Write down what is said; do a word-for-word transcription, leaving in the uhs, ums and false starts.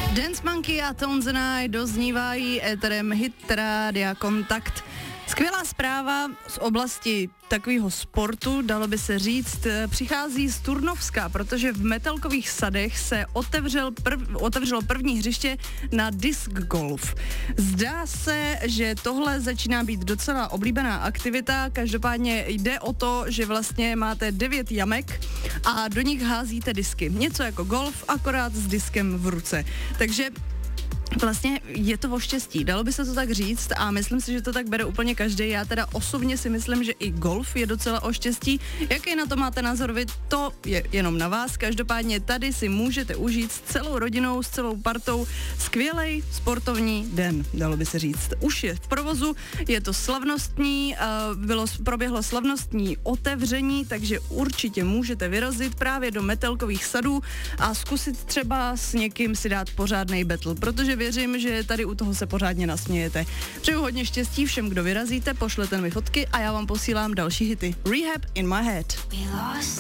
Dance Monkey a Tones and I doznívají éterem Hit Rádia Kontakt. Skvělá zpráva z oblasti takového sportu, dalo by se říct, přichází z Turnovska, protože v Metelkových sadech se otevřel prv, otevřelo první hřiště na disc golf. Zdá se, že tohle začíná být docela oblíbená aktivita, každopádně jde o to, že vlastně máte devět jamek a do nich házíte disky. Něco jako golf, akorát s diskem v ruce. Takže vlastně je to o štěstí, dalo by se to tak říct a myslím si, že to tak bere úplně každý. Já teda osobně si myslím, že i golf je docela o štěstí. Jaký na to máte názor vy, to je jenom na vás. Každopádně tady si můžete užít s celou rodinou, s celou partou skvělej sportovní den, dalo by se říct. Už je v provozu, je to slavnostní, bylo, proběhlo slavnostní otevření, takže určitě můžete vyrazit právě do Metelkových sadů a zkusit třeba s někým si dát pořádnej battle, protože věřím, že tady u toho se pořádně nasmějete. Přeju hodně štěstí všem, kdo vyrazíte, pošlete mi fotky a já vám posílám další hity. Rehab in my head.